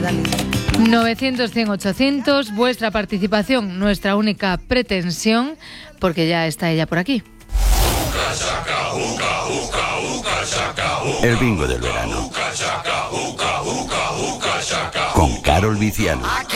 Dani. 900, 100, 800, vuestra participación, nuestra única pretensión, porque ya está ella por aquí. El bingo del verano. Con Carol Viciano.